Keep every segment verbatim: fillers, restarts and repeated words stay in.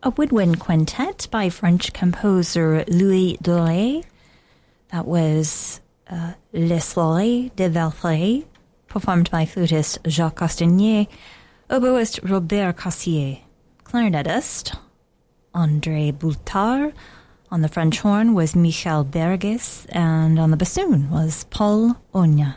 a woodwind quintet by French composer Louis Doré. That was uh, Les Soirées de Valtray, performed by flutist Jacques Castagnier, oboist Robert Cassier, clarinetist André Boultard. On the French horn was Michel Berges, and on the bassoon was Paul Ogna.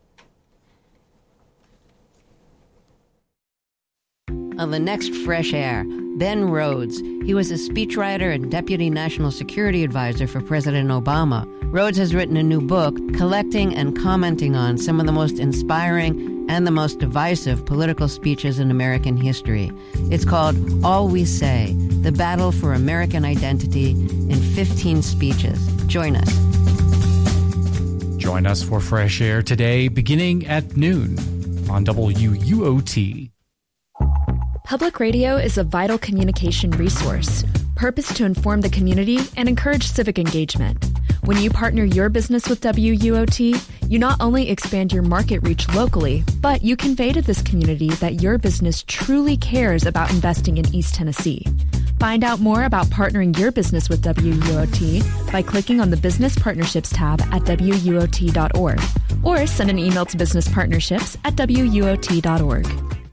On the next Fresh Air, Ben Rhodes. He was a speechwriter and deputy national security advisor for President Obama. Rhodes has written a new book collecting and commenting on some of the most inspiring and the most divisive political speeches in American history. It's called All We Say, The Battle for American Identity in fifteen Speeches. Join us. Join us for Fresh Air today, beginning at noon on W U O T. Public radio is a vital communication resource, purposed to inform the community and encourage civic engagement. When you partner your business with W U O T, you not only expand your market reach locally, but you convey to this community that your business truly cares about investing in East Tennessee. Find out more about partnering your business with W U O T by clicking on the Business Partnerships tab at W U O T dot org or send an email to businesspartnerships at W U O T dot org.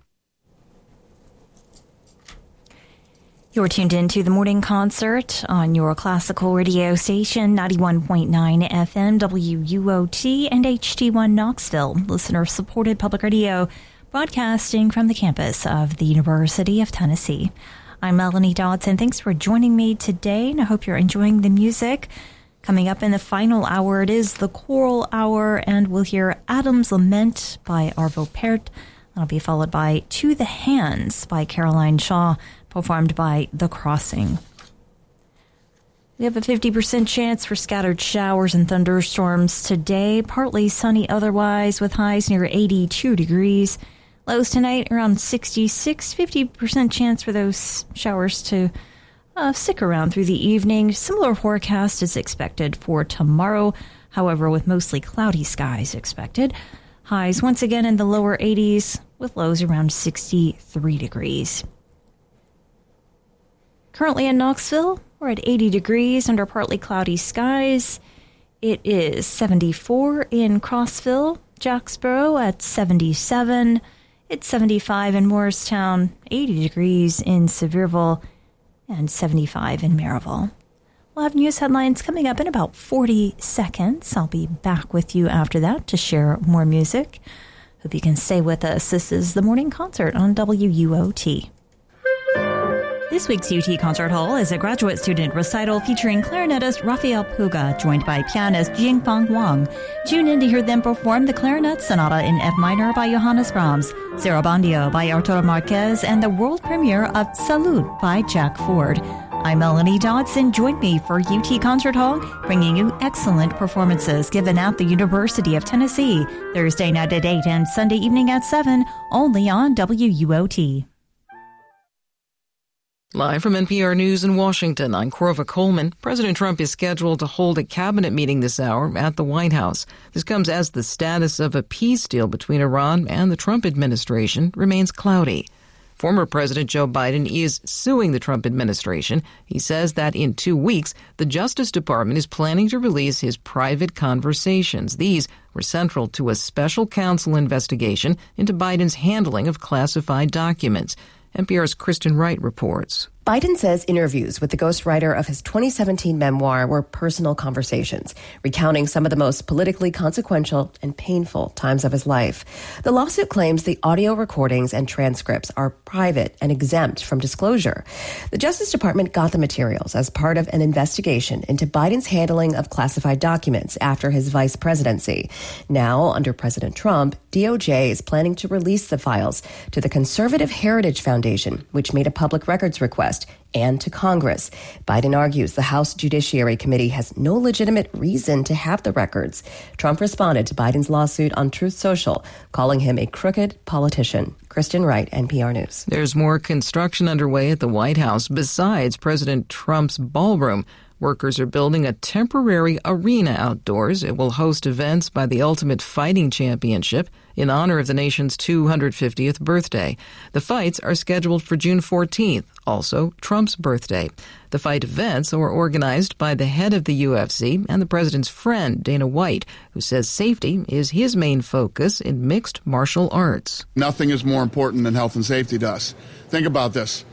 You're tuned in to the Morning Concert on your classical radio station, ninety-one point nine F M, W U O T, and H T one Knoxville, listener-supported public radio, broadcasting from the campus of the University of Tennessee. I'm Melanie Dodson. Thanks for joining me today, and I hope you're enjoying the music. Coming up in the final hour, it is the choral hour, and we'll hear Adam's Lament by Arvo Pärt. That'll be followed by To the Hands by Caroline Shaw, performed by The Crossing. We have a fifty percent chance for scattered showers and thunderstorms today. Partly sunny otherwise, with highs near eighty-two degrees. Lows tonight around sixty-six. fifty percent chance for those showers to uh, stick around through the evening. Similar forecast is expected for tomorrow, however, with mostly cloudy skies expected. Highs once again in the lower eighties, with lows around sixty-three degrees. Currently in Knoxville, we're at eighty degrees under partly cloudy skies. It is seventy-four in Crossville, Jacksboro at seventy-seven. It's seventy-five in Morristown, eighty degrees in Sevierville, and seventy-five in Maryville. We'll have news headlines coming up in about forty seconds. I'll be back with you after that to share more music. Hope you can stay with us. This is the Morning Concert on W U O T. This week's U T Concert Hall is a graduate student recital featuring clarinetist Rafael Puga, joined by pianist Jingfang Wang. Tune in to hear them perform the Clarinet Sonata in F minor by Johannes Brahms, Sarabandio by Arturo Marquez, and the world premiere of Salud by Jack Ford. I'm Melanie Dodson. Join me for U T Concert Hall, bringing you excellent performances given at the University of Tennessee, Thursday night at eight and Sunday evening at seven, only on W U O T. Live from N P R News in Washington, I'm Corva Coleman. President Trump is scheduled to hold a cabinet meeting this hour at the White House. This comes as the status of a peace deal between Iran and the Trump administration remains cloudy. Former President Joe Biden is suing the Trump administration. He says that in two weeks, the Justice Department is planning to release his private conversations. These were central to a special counsel investigation into Biden's handling of classified documents. N P R's Kristen Wright reports. Biden says interviews with the ghostwriter of his twenty seventeen memoir were personal conversations, recounting some of the most politically consequential and painful times of his life. The lawsuit claims the audio recordings and transcripts are private and exempt from disclosure. The Justice Department got the materials as part of an investigation into Biden's handling of classified documents after his vice presidency. Now, under President Trump, D O J is planning to release the files to the Conservative Heritage Foundation, which made a public records request, and to Congress. Biden argues the House Judiciary Committee has no legitimate reason to have the records. Trump responded to Biden's lawsuit on Truth Social, calling him a crooked politician. Kristen Wright, N P R News. There's more construction underway at the White House besides President Trump's ballroom. Workers are building a temporary arena outdoors. It will host events by the Ultimate Fighting Championship in honor of the nation's two hundred fiftieth birthday. The fights are scheduled for June fourteenth. Also, Trump's birthday. The fight events are organized by the head of the U F C and the president's friend, Dana White, who says safety is his main focus in mixed martial arts. Nothing is more important than health and safety to us. Think about this.